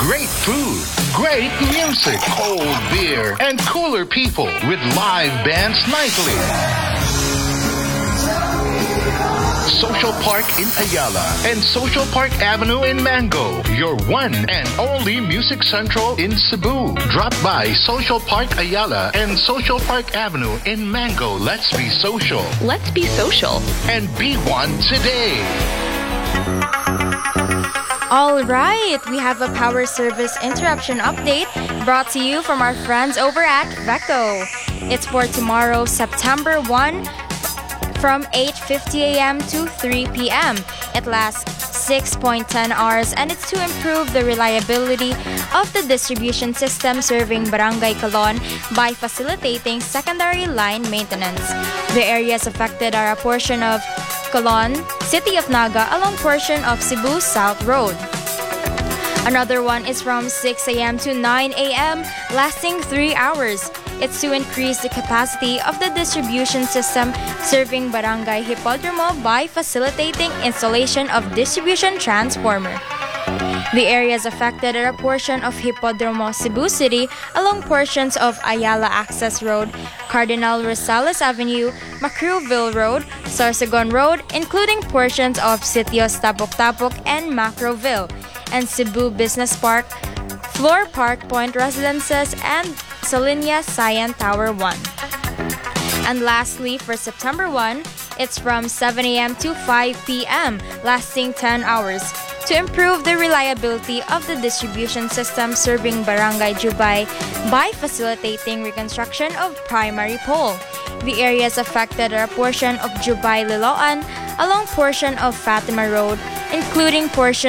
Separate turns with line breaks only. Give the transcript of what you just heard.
Great food, great music, cold beer, and cooler people with live bands nightly. Social Park in Ayala and Social Park Avenue in Mango, your one and only Music Central in Cebu. Drop by Social Park Ayala and Social Park Avenue in Mango. Let's be social.
Let's be social.
And be one today.
All right, we have a power service interruption update brought to you from our friends over at Vecto. It's for tomorrow, September 1, from 8:50 a.m. to 3 p.m. It lasts 6.10 hours and it's to improve the reliability of the distribution system serving Barangay Calon by facilitating secondary line maintenance. The areas affected are a portion of Calon, City of Naga, along portion of Cebu South Road. Another one is from 6 a.m. to 9 a.m., lasting 3 hours. It's to increase the capacity of the distribution system serving Barangay Hipodromo by facilitating installation of distribution transformer. The areas affected are a portion of Hipodromo, Cebu City, along portions of Ayala Access Road, Cardinal Rosales Avenue, Macruville Road, Sorsogon Road, including portions of Sitios Tapok-Tapok and Macroville, and Cebu Business Park, Floor Park Point Residences, and Solinia Cyan Tower 1. And lastly, for September 1, it's from 7 a.m. to 5 p.m., lasting 10 hours, to improve the reliability of the distribution system serving Barangay Jubay by facilitating reconstruction of primary pole. The areas affected are a portion of Jubay Liloan, along portion of Fatima Road, including portion